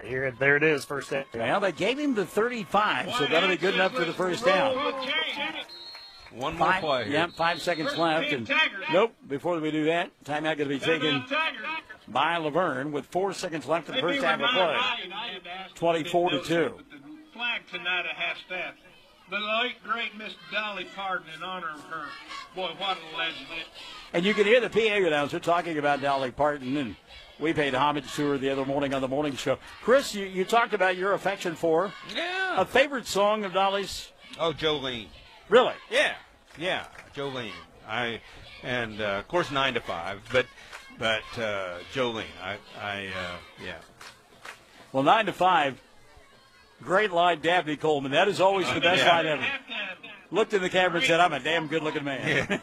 There it is, first down. Well, they gave him the 35, so that'll be good enough for the first down. One more play. Yep, 5 seconds left. And nope, before we do that, timeout going to be taken by Laverne with 4 seconds left in the first half of play. 24-2. Flag tonight at half staff. The late, great Miss Dolly Parton in honor of her. Boy, what a legend. And you can hear the PA announcer talking about Dolly Parton, and we paid homage to her the other morning on the morning show. Chris, you talked about your affection for her. Yeah. A favorite song of Dolly's? Oh, Jolene. Really? Yeah, Jolene. Of course 9 to 5, but Jolene. Yeah. Well, 9 to 5. Great line, Dabney Coleman. That is always the best line ever. Looked in the camera and said, "I'm a damn good-looking man."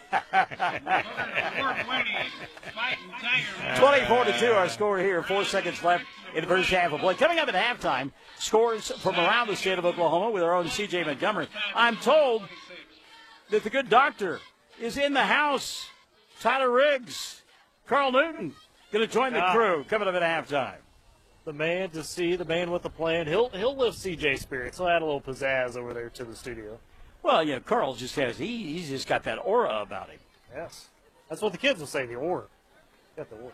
24-2, our score here. 4 seconds left in the first half of play. Coming up at halftime, scores from around the state of Oklahoma with our own C.J. Montgomery. I'm told that the good doctor is in the house. Tyler Riggs, Carl Newton, going to join the crew coming up at halftime. The man to see, the man with the plan. He'll lift CJ's spirits. He'll add a little pizzazz over there to the studio. Well, Carl just has, he's just got that aura about him. Yes. That's what the kids will say, the aura. Got the aura.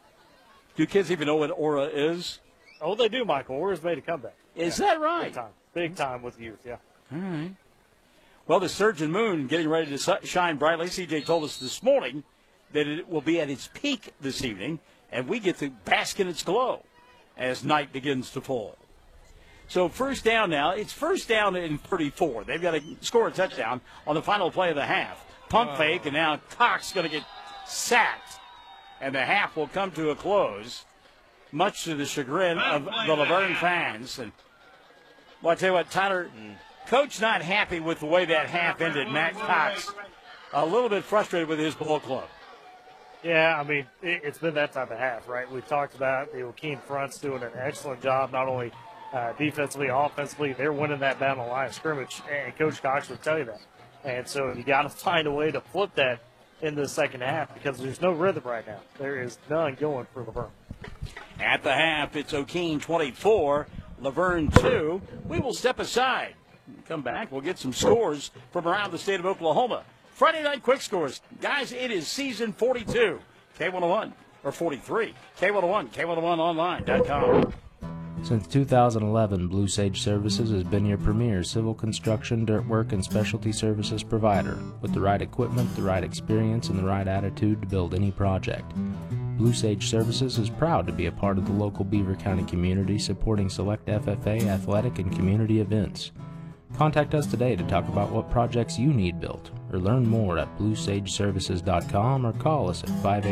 Do kids even know what aura is? Oh, they do, Michael. Aura's made a comeback. Is that right? Big time with youth, yeah. All right. Well, the Sturgeon Moon getting ready to shine brightly. CJ told us this morning that it will be at its peak this evening, and we get to bask in its glow as night begins to fall. So first down now. It's first down in 34. They've got to score a touchdown on the final play of the half. Pump fake, and now Cox going to get sacked. And the half will come to a close, much to the chagrin of the Laverne fans. And well, I tell you what, Tyler, Coach not happy with the way that half ended. Matt Cox a little bit frustrated with his ball club. Yeah, I mean, it's been that type of half, right? We've talked about the Joaquin fronts doing an excellent job, not only defensively, offensively. They're winning that battle on the line of scrimmage, and Coach Cox would tell you that. And so you got to find a way to flip that in the second half because there's no rhythm right now. There is none going for Laverne. At the half, it's Joaquin 24, Laverne 2. We will step aside. Come back. We'll get some scores from around the state of Oklahoma. Friday Night Quick Scores. Guys, it is season 42. K101, or 43. K101, K101online.com. Since 2011, Blue Sage Services has been your premier civil construction, dirt work, and specialty services provider, with the right equipment, the right experience, and the right attitude to build any project. Blue Sage Services is proud to be a part of the local Beaver County community, supporting select FFA, athletic, and community events. Contact us today to talk about what projects you need built, or learn more at bluesageservices.com, or call us at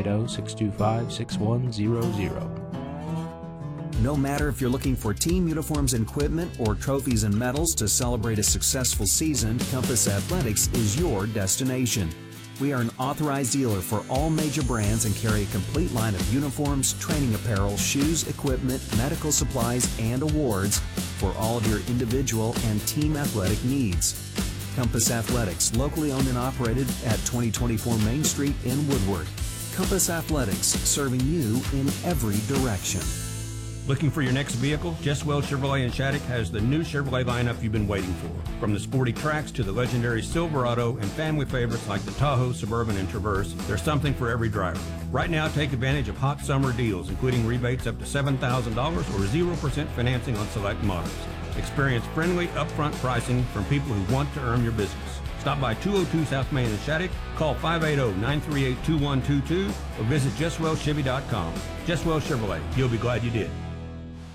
580-625-6100. No matter if you're looking for team uniforms and equipment or trophies and medals to celebrate a successful season, Compass Athletics is your destination. We are an authorized dealer for all major brands and carry a complete line of uniforms, training apparel, shoes, equipment, medical supplies, and awards for all of your individual and team athletic needs. Compass Athletics, locally owned and operated at 2024 Main Street in Woodward. Compass Athletics, serving you in every direction. Looking for your next vehicle? Jeswell Chevrolet in Shattuck has the new Chevrolet lineup you've been waiting for. From the sporty Trax to the legendary Silverado and family favorites like the Tahoe, Suburban, and Traverse, there's something for every driver. Right now, take advantage of hot summer deals, including rebates up to $7,000 or 0% financing on select models. Experience friendly, upfront pricing from people who want to earn your business. Stop by 202 South Main in Shattuck, call 580-938-2122, or visit JesswellChevy.com. Jesswell Chevrolet, you'll be glad you did.